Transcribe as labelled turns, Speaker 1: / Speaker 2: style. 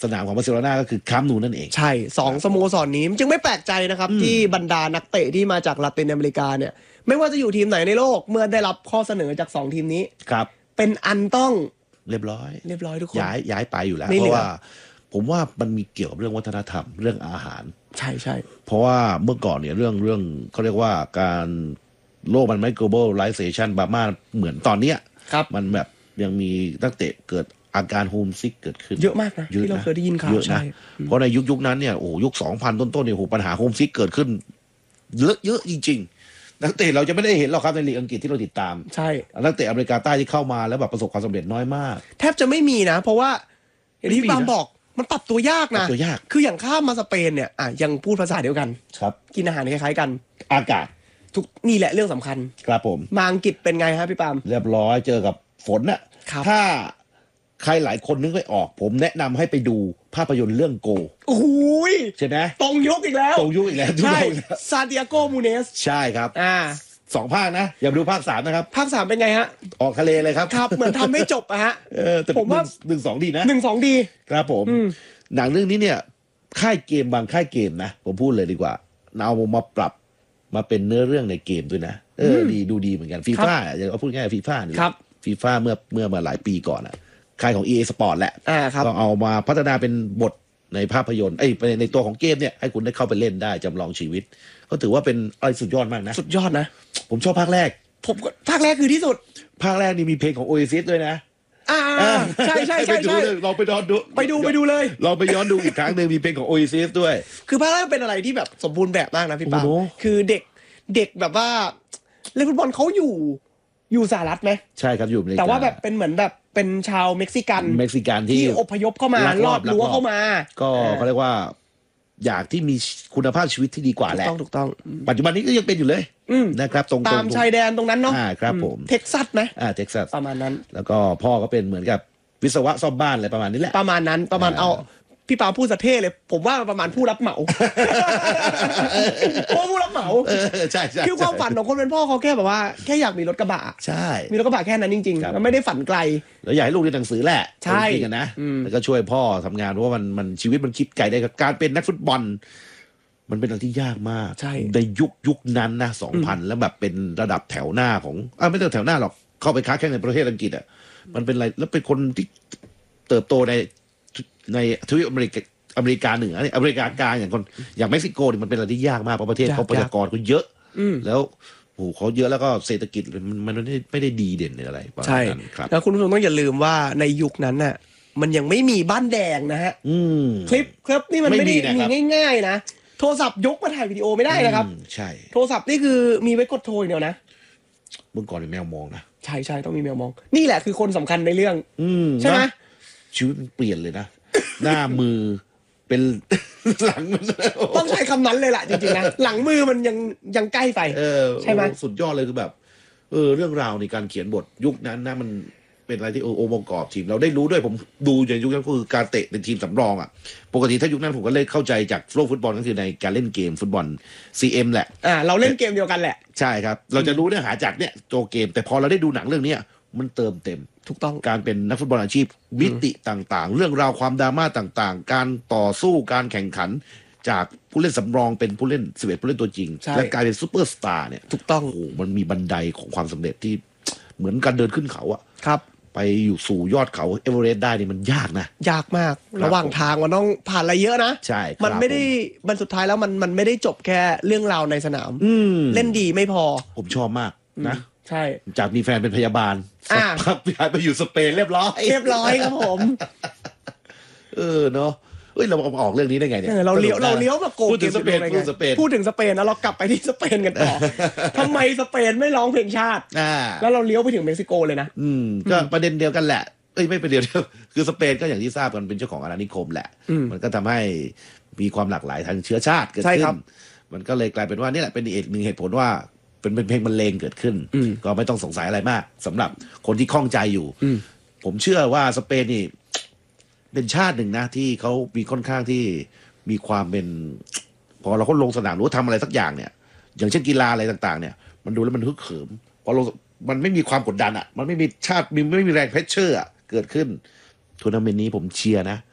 Speaker 1: สนามของบาร์เซโลนาก็คือคัมป์นูนั่นเอง
Speaker 2: ใช่2สโมสรนี้จึงไม่แปลกใจนะครับที่บรรดานักเตะที่มาจากลาตินอเมริกาเนี่ยไม่ว่าจะอยู่ทีมไหนในโลกเมื่อได้รับข้อเสนอจาก2ทีมนี้
Speaker 1: ครับ
Speaker 2: เป็นอันต้อง
Speaker 1: เรียบร้อย
Speaker 2: ทุกคน
Speaker 1: ย้ายไปอยู่แล้วเพราะว่าผมว่ามันมีเกี่ยวกับเรื่องวัฒนธรรมเรื่องอาหาร
Speaker 2: ใช่
Speaker 1: เพราะว่าเมื่อก่อนเนี่ยเรื่องเขาเรียกว่าการโลกมันไม่ globalization บามาเหมือนตอนเนี้ยมันแบบยังมีนักเตะเกิดอาการโฮมซิกเกิดขึ้น
Speaker 2: เยอะมากนะที่เราเคยได้ยินข่าวใช่
Speaker 1: เพราะในยุคนั้นเนี่ยโอ้ยุค 2000 ต้นๆเนี่ยโหปัญหาโฮมซิกเกิดขึ้นเยอะจริงๆนักเตะเราจะไม่ได้เห็นหรอกครับในลีกอังกฤษที่เราติดตาม
Speaker 2: ใช่
Speaker 1: นักเตะอเมริกาใต้ที่เข้ามาแล้วแบบประสบความสำเร็จน้อยมาก
Speaker 2: แทบจะไม่มีนะเพราะว่าอย่างที่ปามบอกมันปรับตัวยากนะคืออย่างข้ามมาสเปนเนี่ยยังพูดภาษาเดียวกัน
Speaker 1: ครับ
Speaker 2: กินอาหารคล้ายๆกัน
Speaker 1: อากาศ
Speaker 2: ทุกนี่แหละเรื่องสำคัญ
Speaker 1: ครับผม
Speaker 2: มาอังกฤษเป็นไงครับพี่ปาม
Speaker 1: เรียบร้อยเจอกับฝนน่ะถ้าใครหลายคนนึกไม่ออกผมแนะนำให้ไปดูภาพยนตร์เรื่องโก
Speaker 2: โอ้ย
Speaker 1: ใช่ไหม
Speaker 2: ตรงยุคอีกแล้วใช่ซานติอาโกมูเนส
Speaker 1: ใช่ครับ2 ภาคนะอย่าดูภาค3นะครับ
Speaker 2: ภาค3เป็นไงฮะ
Speaker 1: ออกทะเลเลยครับ
Speaker 2: ครับเหมือนทำไม่จบอะฮะ
Speaker 1: ผมว่า1-2 ดีนะ
Speaker 2: 1-2 ดี
Speaker 1: ครับผมหนังเรื่องนี้เนี่ยค่ายเกมบางค่ายเกมนะผมพูดเลยดีกว่าเอามาปรับมาเป็นเนื้อเรื่องในเกมด้วยนะดีดูดีเหมือนกันฟีฟ่าอย่าเอาพูดง่ายฟีฟ่านี่ฟีฟ่าเมื่อมาหลายปีก่อนอ่ะค่ายของ EA Sport แหละก็เอามาพัฒนาเป็นบทในภาพยนตร์ในตัวของเกมเนี่ยให้คุณได้เข้าไปเล่นได้จำลองชีวิตก็ถือว่าเป็นอะไรสุดยอดมากนะ
Speaker 2: สุดยอดนะ
Speaker 1: ผมชอบภาคแรก
Speaker 2: ภาคแรกคือที่สุด
Speaker 1: ภาคแรกนี่มีเพลงของ Oasis ด้วยนะ
Speaker 2: ใช่
Speaker 1: เราไป
Speaker 2: ดูเลย
Speaker 1: เราไปย้อนดูอีกครั้งหนึ่งมีเพลงของ Oasis ด้วย
Speaker 2: คือภาคแรกเป็นอะไรที่แบบสมบูรณ์แบบมากนะพี่ปาคือเด็กแบบว่าเล่นฟุตบอลเขาอยู่สหรัฐไหม
Speaker 1: ใช่ครับอยู่
Speaker 2: แต่ว่าแบบเป็นเหมือนแบบเป็นชาวเม็กซิกันที่อพยพเข้ามาลอดรั้วเข้ามา
Speaker 1: ก็เขาเรียกว่าอยากที่มีคุณภาพชีวิตที่ดีกว่าแหละ
Speaker 2: ถูกต้อง
Speaker 1: ปัจจุบันนี้ก็ยังเป็นอยู่เลยนะครับต
Speaker 2: ามชายแดนตรงนั้นเนาะ
Speaker 1: ครับผม
Speaker 2: เท็กซัสไหม
Speaker 1: เท็กซัส
Speaker 2: ประมาณนั้น
Speaker 1: แล้วก็พ่อก็เป็นเหมือนกับวิศวะซ่อมบ้านอะไรประมาณนี้แหละ
Speaker 2: ประมาณนั้นเอาพี่ปาพูดสะเท่เลยผมว่าประมาณผู้รับเหมาผู้รับเหมา
Speaker 1: ใช่
Speaker 2: คือความฝันของคนเป็นพ่อเขาแค่แบบว่าแค่อยากมีรถกระบะ
Speaker 1: ใช่
Speaker 2: มีรถกระบะแค่นั้นจริงๆแล้วไม่ได้ฝันไกล
Speaker 1: แล้วอยากให้ลูกเรียนหนังสือแหละ
Speaker 2: ใช่
Speaker 1: กันนะแล้วก็ช่วยพ่อทำงานเพราะว่ามันชีวิตมันคิดไกลได้กับการเป็นนักฟุตบอลมันเป็นอะไรที่ยากมากในยุคนั้นนะ2000แล้วแบบเป็นระดับแถวหน้าของไม่ใช่แถวหน้าหรอกเข้าไปค้าแข่งในประเทศอังกฤษอ่ะมันเป็นอะไรแล้วเป็นคนที่เติบโตในทวีปอเมริกาเหนืออเมริกากลางอย่างเม็กซิโกนี่มันเป็นอะไรที่ยากมากเพราะประเทศเขาประชากรเขาเยอะแล้วโอ้เขาเยอะแล้วก็เศรษฐกิจมันไม่ได้ดีเด่นอะไร
Speaker 2: ใช่แล้วคุณผู้ชมต้องอย่าลืมว่าในยุคนั้นน่ะมันยังไม่มีบ้านแดงนะฮะคลิปนี่มันไม่ได้มีง่ายๆนะโทรศัพท์ยกมาถ่ายวิดีโอไม่ได้นะครับ
Speaker 1: ใช่
Speaker 2: โทรศัพท์นี่คือมีไว้กดโทรอย่างเดียวนะ
Speaker 1: เมื่อก่อนเป็นแมวมองนะ
Speaker 2: ใช่ต้องมีแมวมองนี่แหละคือคนสำคัญในเรื่องใช่ไหม
Speaker 1: ชีวิตมันเปลี่ยนเลยนะหน้ามือเป็นหลังมัน
Speaker 2: ต้องใช้คำนั้นเลยล่ะจริงๆนะหลังมือมันยังใกล้ไปใช่ไหม
Speaker 1: สุดยอดเลยคือแบบเรื่องราวในการเขียนบทยุคนั้นนะมันเป็นอะไรที่องค์ประกอบทีมเราได้รู้ด้วยผมดูอย่างยุคนั้นคือการเตะเป็นทีมสำรองอ่ะปกติถ้ายุคนั้นผมก็เลยเข้าใจจากโลกฟุตบอลก็คือในการเล่นเกมฟุตบอล CM แหละ
Speaker 2: เราเล่นเกมเดียวกันแหละ
Speaker 1: ใช่ครับเราจะรู้เนื้อหาจากเนี่ยตัวเกมแต่พอเราได้ดูหนังเรื่องนี้มันเติมเต็ม
Speaker 2: ถูกต้อง
Speaker 1: การเป็นนักฟุตบอลอาชีพมิติต่างๆเรื่องราวความดราม่าต่างๆการต่อสู้การแข่งขันจากผู้เล่นสำรองเป็นผู้เล่น11ผู้เล่นตัวจริงและกลายเป็นซูเปอร์สตาร์เนี่ย
Speaker 2: ถูกต้อง
Speaker 1: โอ้มันมีบันไดของความสำเร็จที่เหมือนการเดินขึ้นเขาอะ
Speaker 2: ครับ
Speaker 1: ไปอยู่สู่ยอดเขาเอเวอเรสต์ได้นี่มันยากนะ
Speaker 2: ยากมากระหว่างทางมันต้องผ่านอะไรเยอะนะ
Speaker 1: ใช่
Speaker 2: มันไม่ได้มันสุดท้ายแล้วมันไม่ได้จบแค่เรื่องราวในสนามเล่นดีไม่พอ
Speaker 1: ผมชอบมากนะ
Speaker 2: ใช่
Speaker 1: จากมีแฟนเป็นพยาบาลสักพักไปอยู่สเปนเรียบร้อย
Speaker 2: ครับผม
Speaker 1: เนาะเราออกเรื่องนี้ได้ไงเนี่ย
Speaker 2: เราเลี้ยวมาโกง
Speaker 1: พูดถึงสเปน
Speaker 2: พูดถึงสเปนแล้วเรากลับไปที่สเปนกันต่อทำไมสเปนไม่ร้องเพลงชาติแล้วเราเลี้ยวไปถึงเม็กซิโกเลยนะ
Speaker 1: ก็ประเด็นเดียวกันแหละไม่ประเด็นเดียวคือสเปนก็อย่างที่ทราบกันเป็นเจ้าของอาณานิคมแหละมันก็ทำให้มีความหลากหลายทางเชื้อชาติเกิดขึ้นมันก็เลยกลายเป็นว่านี่แหละเป็นอีกหนึ่งเหตุผลว่าเป็นเพลงบรรเลงเกิดขึ้นก็ไม่ต้องสงสัยอะไรมากสำหรับคนที่ข้องใจอยู่ผมเชื่อว่าสเปนนี่เป็นชาติหนึ่งนะที่เขามีค่อนข้างที่มีความเป็นพอเราเขาลงสนามหรือว่าทำอะไรสักอย่างเนี่ยอย่างเช่นกีฬาอะไรต่างๆเนี่ยมันดูแล้วมันฮึกเหิมพอลงมันไม่มีความกดดันอ่ะมันไม่มีชาติไม่มีแรงเพรสเชอร์เกิดขึ้นทัวร์นาเมนต์นี้ผมเชียร์นะ